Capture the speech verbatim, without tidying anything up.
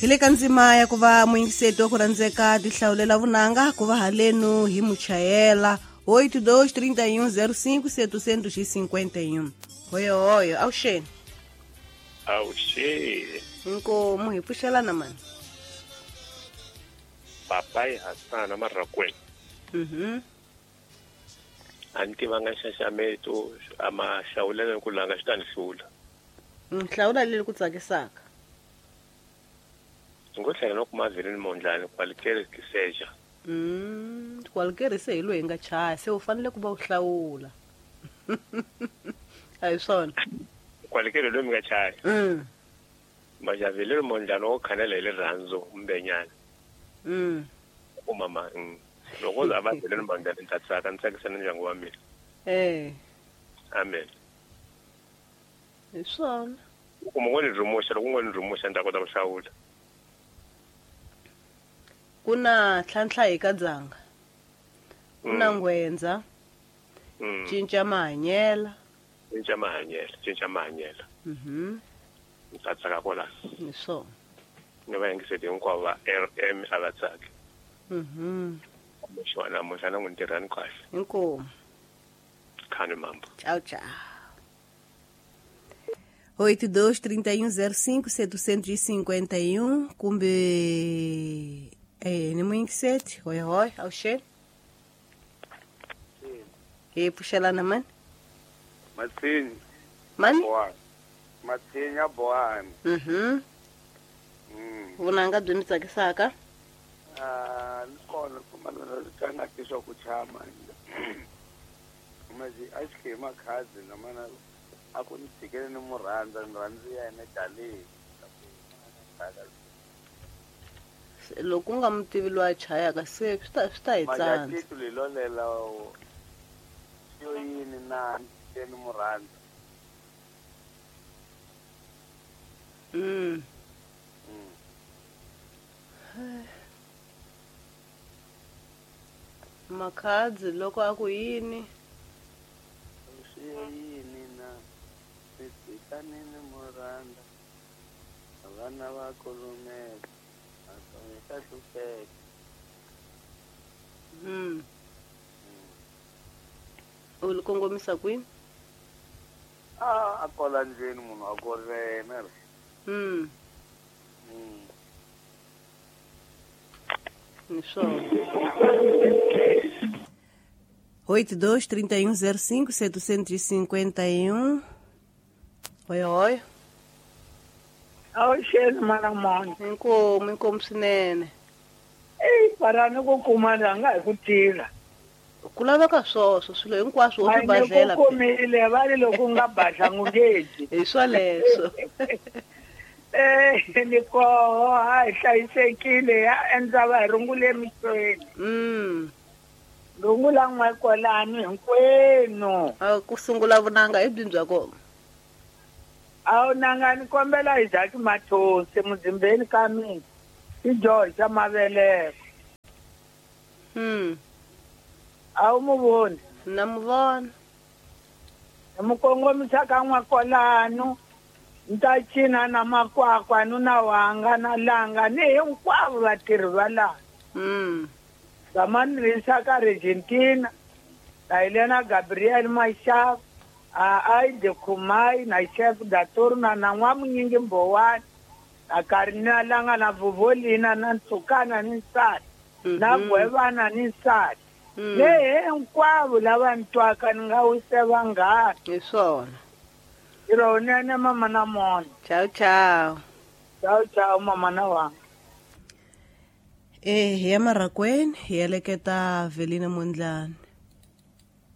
Hile kanzima ya kuva mwingiseto kuranzeka tihlaulela vunanga kuva halenu hi muchayela oito dois trinta e um zero cinco setecentos e cinquenta e um. Hoyo hoyo ausheni. Ausheni. Inkomo hi pushelana mani. Papai Hassan Amarakweni. Mhm. Anti vanga xaxameto ama hlawulela kulanga xitani hlula. Nhlawula leli ku tsakisaka. Ngohlala no kumaveleni mondlane kwalikere kiseja. Mm, kwalikere se hilo hinga chaya se u fanele ku va u hlawula. Ayi swona. Kwalikere lo minga chaya. Mm. Majaveleni mondlane o khanela ile ranzo umbenyana. Mm. Umama mm. Loko zabaveleni mondlane ntatsaka ntsakisana ndyangu wa mina. Eh. Amen. Iswona. Kumongoni rumusha lokungoni rumusha ndakota kuhlawula. Kuna tlhantlha eka dzanga. Kuna ngwenza. Mm. Cinca mahanyela. Cinca mahanyela, cinca mahanyela. Mhm. Ntatsaka kola. Iswona. Nova yangisete hinkwavo va R M avatsaki. Mhm. Mshwana mshwana nguntirani kahle. Inkomo. Khani mambo. Tchau, tchau. oito dois trinta e um zero cinco setecentos e cinquenta e um kumbe eh ni mwingiseti hoi hoi ausheni. Eh pushelana mani. Matsini. Mani? Boa. Matsini ya boa. Mhm. Mm. Vunanga byi mi tsakisaka? Ah, nikona kumana kana kisho kuchama. Mazi ashke makhazi namana akunisikele ni murhandza nirhandzi ya ene dali. Loko nga mutivi loyi a chayaka se swi ta swi ta hi tsandza. Majatitu lilolela yo yini na ni murhandza. Mm. Mm. Makhadzi loko a ku yini? Yo yini na sikanini murhandza. Vana va kolomela. Asomeka hlupeka. Mm. U li kongomisa kwini? Ah, akola njeni munhu a korena. Mm. Mm. Ni swona. oito dois trinta e um zero cinco setecentos e cinquenta e um. Oi oi. Ausheni mana mona. Inkomo inkomo swinene. Eh, parani ku kuma langa hi ku tila. Ku laveka swoswo swilo hinkwaswo wo swi badlela. Ku kumile vale loko nga badla ngungeti. Hi swaleswo. Eh, ni ko ha hlayisekile ya endza va rungule emisweni. Mm. Rungula n'we kwalani hinkwenu. A ku sungula vunanga hi byi bya kona. Awu nanga ni kombela Isaac Mathosi mudzimbeni ka mina. I George Maveleko. Mm. Awu mu voni. Na mu vona. Mukongomisa ka n'we kwalano. Nta cina na makwakwa na wanga na langa ni hinkwavo vatirhi va laha. Mm. Zamanirisa ka Argentina, na Helena Gabriel Mashaf, a Aide Kumai, na Chef Datur na na Nwamunyingi Mbowani, na Karina Langa na Vuvolina na Ntsukana ni Nsati, na Gwevana ni Nsati. Ne hinkwavo lava ntwaka ni nga wise vanghana. Hi swona. Iro nene mama na mona. Ciao ciao. Ciao ciao mama na wanga. Eh, hi ya Marakweni hi heleketa Velina Mondlane.